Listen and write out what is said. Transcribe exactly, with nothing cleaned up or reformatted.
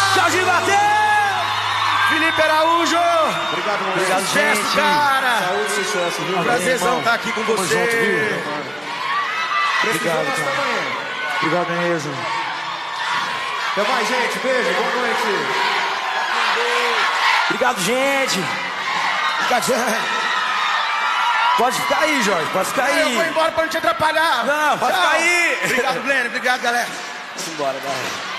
Jorginho bateu! Felipe Araújo! Obrigado, mano. Obrigado, Sucesso, gente. cara! Saúde, sucesso, viu? Prazerzão estar aqui com Tamo você. junto, viu? Precisou, Obrigado, nós cara. estamos aí. Obrigado mesmo. Até mais, gente. Beijo. Boa noite. Obrigado, gente. Obrigado, gente. Pode ficar aí, Jorge. Pode ficar aí. Eu vou embora pra não te atrapalhar. Não, pode Tchau. ficar aí. Obrigado, Glenn. Obrigado, galera. Vamos embora, galera.